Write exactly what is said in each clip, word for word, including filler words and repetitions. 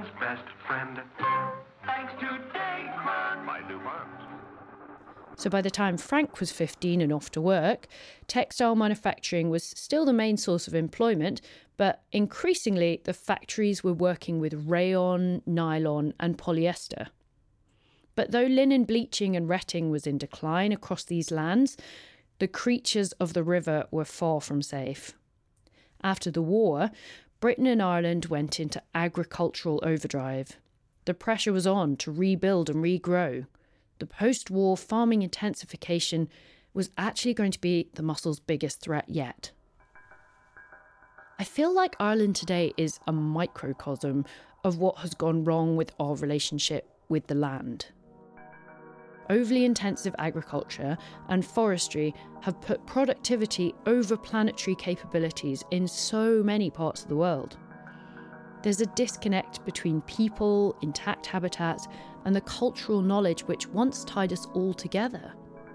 man's best friend. Thanks to Dayquil by DuPont. So by the time Frank was fifteen and off to work, textile manufacturing was still the main source of employment, but increasingly the factories were working with rayon, nylon and polyester. But though linen bleaching and retting was in decline across these lands, the creatures of the river were far from safe. After the war, Britain and Ireland went into agricultural overdrive. The pressure was on to rebuild and regrow. The post-war farming intensification was actually going to be the mussels' biggest threat yet. I feel like Ireland today is a microcosm of what has gone wrong with our relationship with the land. Overly intensive agriculture and forestry have put productivity over planetary capabilities in so many parts of the world. There's a disconnect between people, intact habitats, and the cultural knowledge which once tied us all together.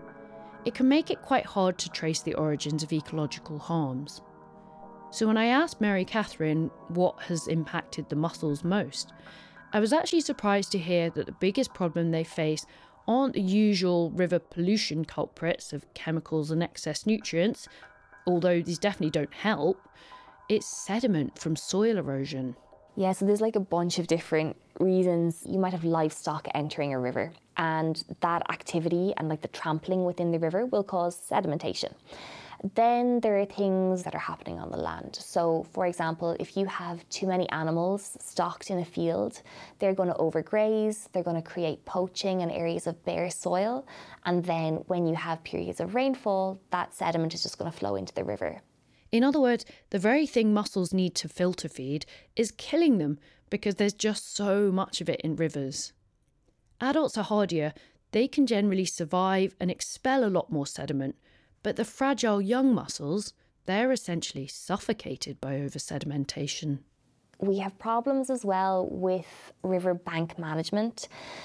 It can make it quite hard to trace the origins of ecological harms. So when I asked Mary Catherine what has impacted the mussels most, I was actually surprised to hear that the biggest problem they face aren't the usual river pollution culprits of chemicals and excess nutrients, although these definitely don't help. It's sediment from soil erosion. Yeah, so there's like a bunch of different reasons. You might have livestock entering a river, and that activity and like the trampling within the river will cause sedimentation. Then there are things that are happening on the land. So, for example, if you have too many animals stocked in a field, they're going to overgraze, they're going to create poaching in areas of bare soil, and then when you have periods of rainfall, that sediment is just going to flow into the river. In other words, the very thing mussels need to filter feed is killing them because there's just so much of it in rivers. Adults are hardier, they can generally survive and expel a lot more sediment, but the fragile young mussels, they're essentially suffocated by over-sedimentation. We have problems as well with river bank management.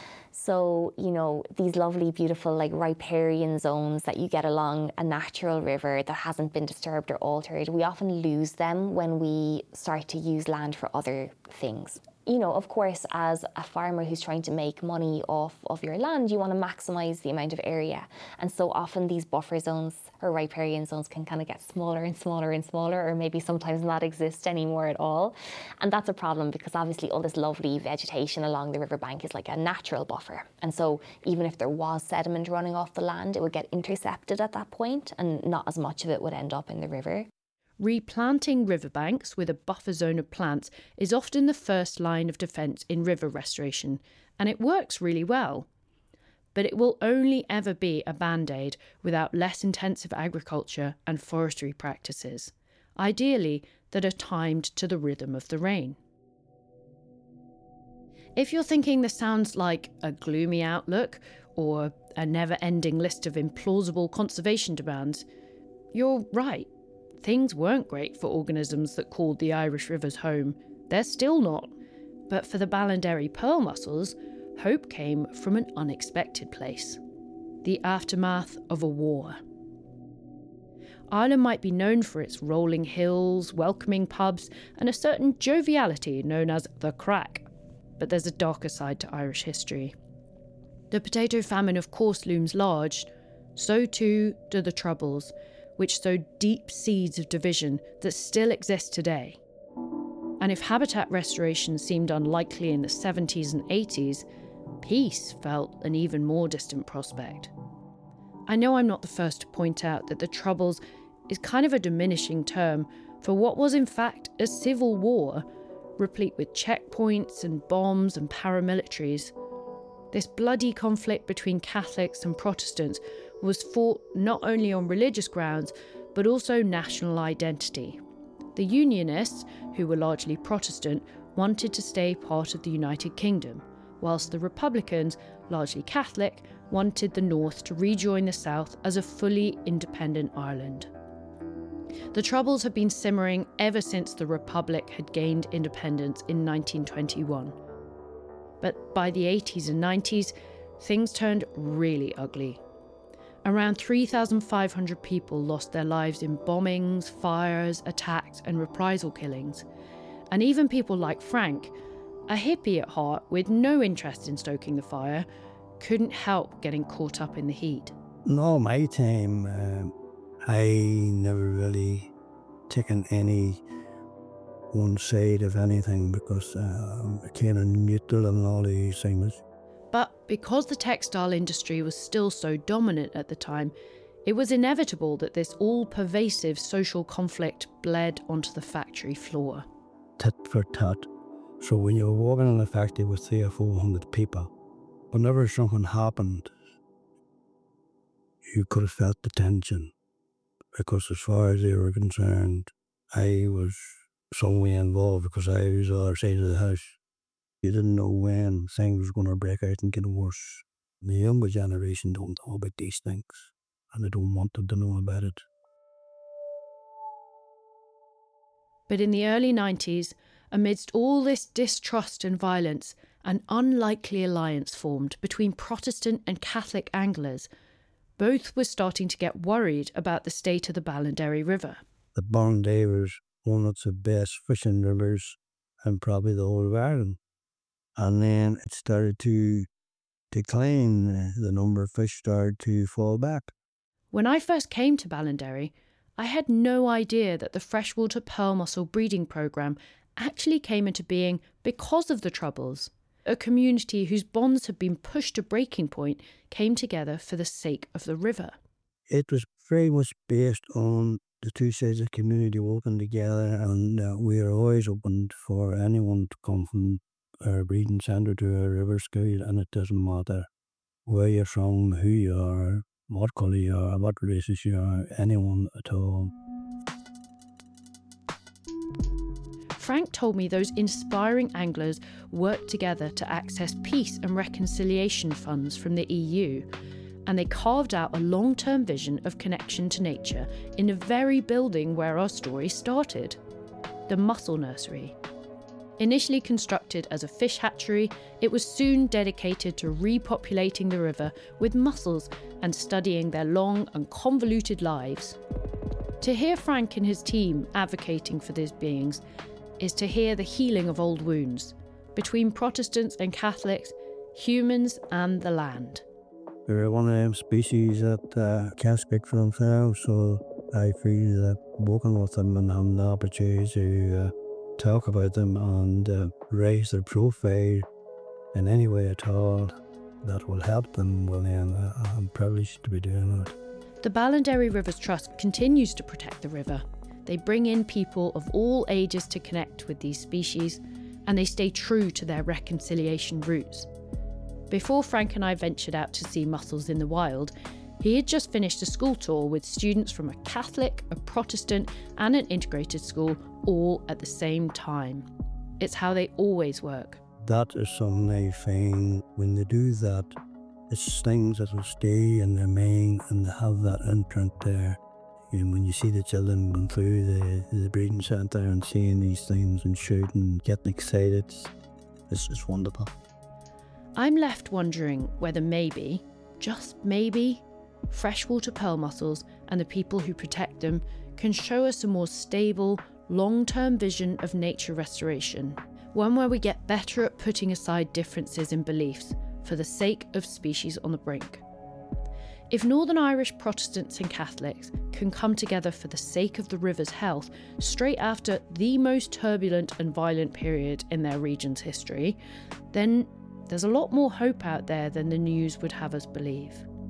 So, you know, these lovely, beautiful, like riparian zones that you get along a natural river that hasn't been disturbed or altered, we often lose them when we start to use land for other things. You know, of course, as a farmer who's trying to make money off of your land, you want to maximise the amount of area. And so often these buffer zones or riparian zones can kind of get smaller and smaller and smaller, or maybe sometimes not exist anymore at all. And that's a problem because obviously all this lovely vegetation along the riverbank is like a natural buffer. And so even if there was sediment running off the land, it would get intercepted at that point and not as much of it would end up in the river. Replanting riverbanks with a buffer zone of plants is often the first line of defence in river restoration, and it works really well. But it will only ever be a band-aid without less intensive agriculture and forestry practices, ideally that are timed to the rhythm of the rain. If you're thinking this sounds like a gloomy outlook or a never-ending list of implausible conservation demands, you're right. Things weren't great for organisms that called the Irish rivers home. They're still not. But for the Ballinderry pearl mussels, hope came from an unexpected place. The aftermath of a war. Ireland might be known for its rolling hills, welcoming pubs, and a certain joviality known as the crack. But there's a darker side to Irish history. The potato famine of course looms large. So too do the Troubles, which sowed deep seeds of division that still exist today. And if habitat restoration seemed unlikely in the seventies and eighties, peace felt an even more distant prospect. I know I'm not the first to point out that the Troubles is kind of a diminishing term for what was in fact a civil war, replete with checkpoints and bombs and paramilitaries. This bloody conflict between Catholics and Protestants was fought not only on religious grounds, but also national identity. The Unionists, who were largely Protestant, wanted to stay part of the United Kingdom, whilst the Republicans, largely Catholic, wanted the North to rejoin the South as a fully independent Ireland. The Troubles had been simmering ever since the Republic had gained independence in nineteen twenty-one. But by the eighties and nineties, things turned really ugly. Around three thousand five hundred people lost their lives in bombings, fires, attacks and reprisal killings. And even people like Frank, a hippie at heart with no interest in stoking the fire, couldn't help getting caught up in the heat. No, my time, um, I never really taken any one side of anything because uh, I'm kind of neutral in all these things. But because the textile industry was still so dominant at the time, it was inevitable that this all-pervasive social conflict bled onto the factory floor. Tit for tat. So when you were walking in a factory with three or four hundred people, whenever something happened, you could have felt the tension. Because as far as they were concerned, I was some way involved because I was the other side of the house. You didn't know when things were going to break out and get worse. The younger generation don't know about these things, and they don't want them to know about it. But in the early nineties, amidst all this distrust and violence, an unlikely alliance formed between Protestant and Catholic anglers. Both were starting to get worried about the state of the Ballinderry River. The Ballinderry was one of the best fishing rivers in probably the whole of Ireland. And then it started to decline. The number of fish started to fall back. When I first came to Ballinderry, I had no idea that the freshwater pearl mussel breeding programme actually came into being because of the Troubles. A community whose bonds had been pushed to breaking point came together for the sake of the river. It was very much based on the two sides of the community working together, and uh, we are always open for anyone to come from our breeding centre to our river school, and it doesn't matter where you're from, who you are, what colour you are, what races you are, anyone at all. Frank told me those inspiring anglers worked together to access peace and reconciliation funds from the E U, and they carved out a long-term vision of connection to nature in the very building where our story started, the Mussel Nursery. Initially constructed as a fish hatchery, it was soon dedicated to repopulating the river with mussels and studying their long and convoluted lives. To hear Frank and his team advocating for these beings is to hear the healing of old wounds between Protestants and Catholics, humans and the land. They're one of them species that uh, can't speak for themselves, so I feel that working with them and having the opportunity to uh, talk about them and uh, raise their profile in any way at all that will help them, well then uh, I'm privileged to be doing it. The Ballinderry Rivers Trust continues to protect the river. They bring in people of all ages to connect with these species, and they stay true to their reconciliation roots. Before Frank and I ventured out to see mussels in the wild, he had just finished a school tour with students from a Catholic, a Protestant, and an integrated school, all at the same time. It's how they always work. That is something I find when they do that, it's things that will stay in their mind and they have that imprint there. And when you see the children going through the, the breeding centre and seeing these things and shooting, getting excited, it's just wonderful. I'm left wondering whether maybe, just maybe, freshwater pearl mussels and the people who protect them can show us a more stable, long-term vision of nature restoration, one where we get better at putting aside differences in beliefs for the sake of species on the brink. If Northern Irish Protestants and Catholics can come together for the sake of the river's health straight after the most turbulent and violent period in their region's history, then there's a lot more hope out there than the news would have us believe.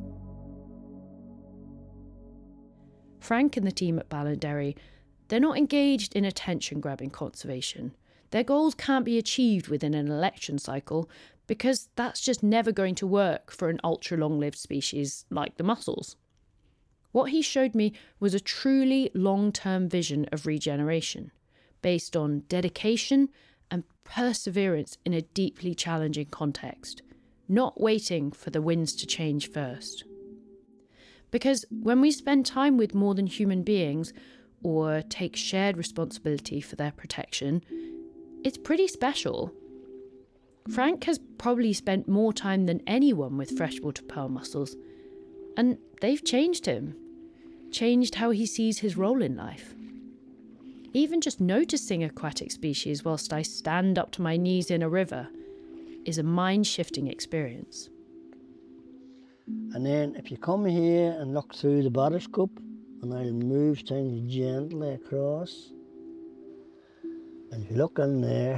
Frank and the team at Ballinderry, they're not engaged in attention-grabbing conservation. Their goals can't be achieved within an election cycle because that's just never going to work for an ultra-long-lived species like the mussels. What he showed me was a truly long-term vision of regeneration, based on dedication and perseverance in a deeply challenging context, not waiting for the winds to change first. Because when we spend time with more than human beings, or take shared responsibility for their protection, it's pretty special. Frank has probably spent more time than anyone with freshwater pearl mussels, and they've changed him, changed how he sees his role in life. Even just noticing aquatic species whilst I stand up to my knees in a river is a mind-shifting experience. And then if you come here and look through the bottlescope, and I'll move things gently across, and if you look in there,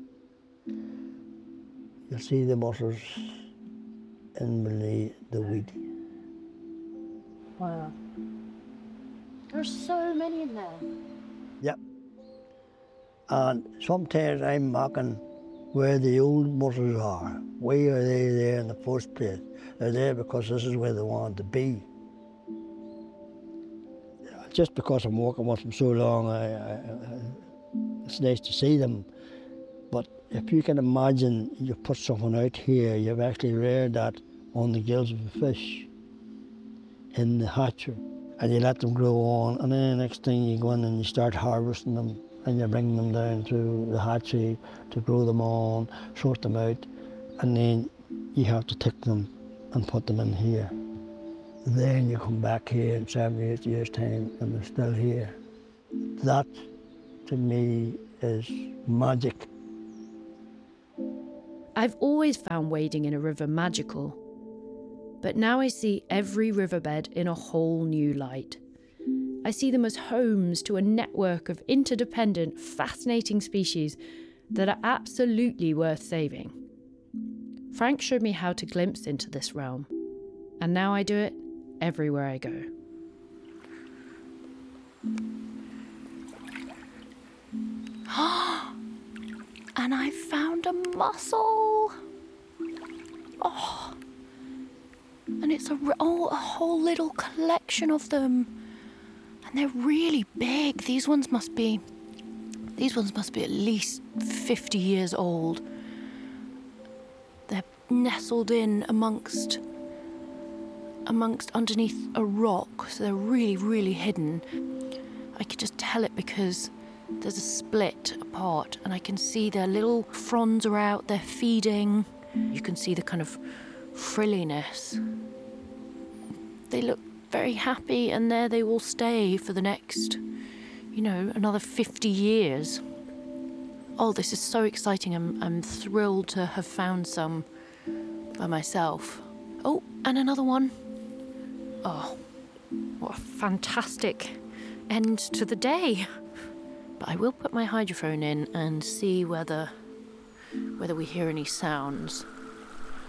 you'll see the mussels in beneath the weed. Wow. There's so many in there. Yep. And sometimes I'm marking where the old mussels are. Why are they there in the first place? They're there because this is where they wanted to be. Just because I'm working with them so long, I, I, I, it's nice to see them. But if you can imagine you put something out here, you've actually reared that on the gills of a fish in the hatchery, and you let them grow on, and then the next thing you go in and you start harvesting them, and you bring them down to the hatchery to grow them on, sort them out, and then you have to take them and put them in here. Then you come back here in seven, eight years' time and they're still here. That, to me, is magic. I've always found wading in a river magical, but now I see every riverbed in a whole new light. I see them as homes to a network of interdependent, fascinating species that are absolutely worth saving. Frank showed me how to glimpse into this realm, and now I do it everywhere I go. And I found a mussel. Oh, and it's a oh a whole little collection of them, and they're really big. These ones must be these ones must be at least fifty years old. They're nestled in amongst amongst underneath a rock, so they're really, really hidden. I could just tell it because there's a split apart, and I can see their little fronds are out, they're feeding. You can see the kind of frilliness. They look very happy, and there they will stay for the next, you know, another fifty years. Oh, this is so exciting. I'm, I'm thrilled to have found some by myself. Oh, and another one. Oh, what a fantastic end to the day. But I will put my hydrophone in and see whether whether we hear any sounds.